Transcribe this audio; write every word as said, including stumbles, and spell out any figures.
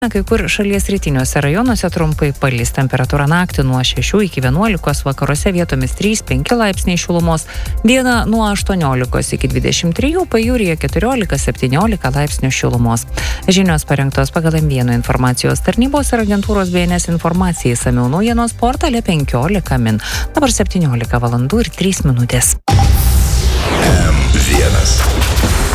Kai kur šalies rytiniuose rajonuose trumpai palis, temperatūra naktį nuo šešių iki vienuolikos, vakaruose vietomis trys penki laipsniai šilumos, dieną nuo aštuoniolikos iki dvidešimt trijų, pajūryje keturiolika septyniolika laipsnių šilumos. Žinios parengtos pagal M vienas informacijos tarnybos ir agentūros B N S informacijai, išsamiau naujienos portale penkiolika min. Dabar septyniolika valandų ir trys minutės. M vienas.